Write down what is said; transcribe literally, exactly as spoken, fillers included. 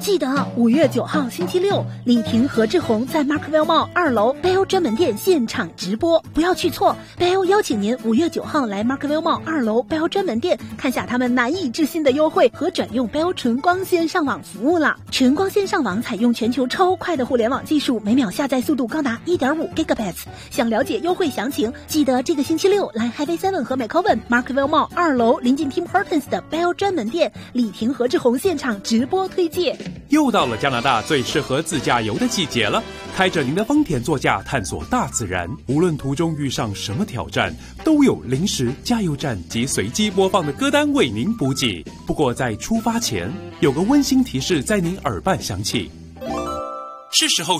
记得五月九号星期六，李婷、何志宏在 Markwell Mall 二楼 Bell 专门店现场直播，不要去错。Bell 邀请您五月九号来 Markwell Mall 二楼 Bell 专门店，看下他们难以置信的优惠和转用 Bell 纯光纤上网服务了。纯光纤上网采用全球超快的互联网技术，每秒下载速度高达 一点五 gigabits。想了解优惠详情，记得这个星期六来 Highway seven 和 McCoven Markwell Mall 二楼临近 Tim Hortons 的 Bell 专门店，李婷、何志宏现场直播推介。 又到了加拿大最适合自驾游的季节了，开着您的丰田座驾探索大自然，无论途中遇上什么挑战，都有临时加油站及随机播放的歌单为您补给。不过在出发前，有个温馨提示在您耳畔响起，是时候